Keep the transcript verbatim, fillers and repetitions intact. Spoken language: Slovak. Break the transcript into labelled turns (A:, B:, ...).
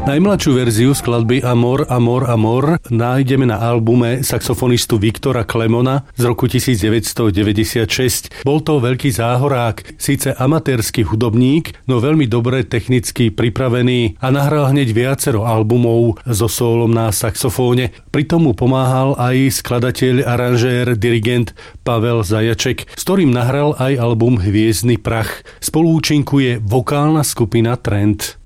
A: Najmladšiu verziu skladby Amor, Amor, Amor nájdeme na albume saxofonistu Viktora Klemona z roku devätnásťstodeväťdesiatšesť. Bol to veľký záhorák, síce amatérsky hudobník, no veľmi dobre technicky pripravený a nahral hneď viacero albumov so sólom na saxofóne. Pritom mu pomáhal aj skladateľ, aranžér, dirigent Pavel Zajaček, s ktorým nahral aj album Hviezdny prach. Spoluúčinkuje vokálna skupina Trend.